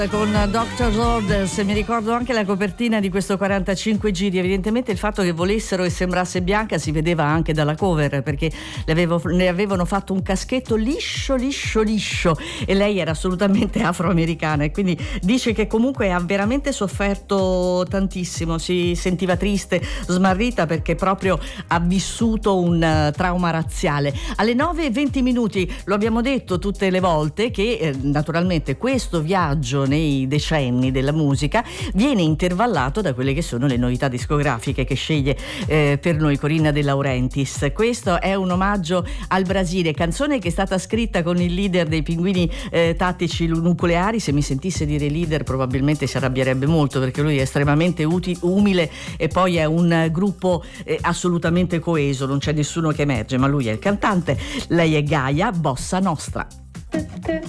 Con Doctor's Orders. Mi ricordo anche la copertina di questo 45 giri. Evidentemente il fatto che volessero e sembrasse bianca si vedeva anche dalla cover, perché ne avevano fatto un caschetto liscio e lei era assolutamente afroamericana, e quindi dice che comunque ha veramente sofferto tantissimo, si sentiva triste, smarrita, perché proprio ha vissuto un trauma razziale. Alle 9:20 lo abbiamo detto tutte le volte che naturalmente questo viaggio nei decenni della musica viene intervallato da quelle che sono le novità discografiche che sceglie per noi Corinna De Laurentiis. Questo è un omaggio al Brasile, canzone che è stata scritta con il leader dei Pinguini Tattici Nucleari. Se mi sentisse dire leader probabilmente si arrabbierebbe molto, perché lui è estremamente umile e poi è un gruppo assolutamente coeso, non c'è nessuno che emerge, ma lui è il cantante, lei è Gaia, Bossa Nostra.